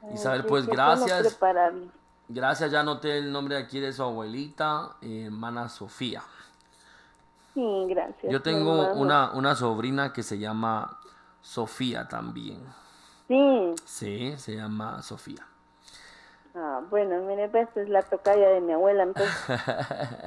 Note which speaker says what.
Speaker 1: Isabel,
Speaker 2: Sí,
Speaker 1: pues
Speaker 2: qué bueno
Speaker 1: gracias.
Speaker 2: prepararlo.
Speaker 1: Gracias, ya anoté el nombre aquí de su abuelita, hermana Sofía.
Speaker 2: Sí, gracias,
Speaker 1: Yo
Speaker 2: mi
Speaker 1: tengo
Speaker 2: hermano.
Speaker 1: una sobrina que se llama Sofía también.
Speaker 2: Sí.
Speaker 1: Sí, se llama Sofía.
Speaker 2: Ah, bueno, mire, pues es la tocaya de mi abuela, entonces.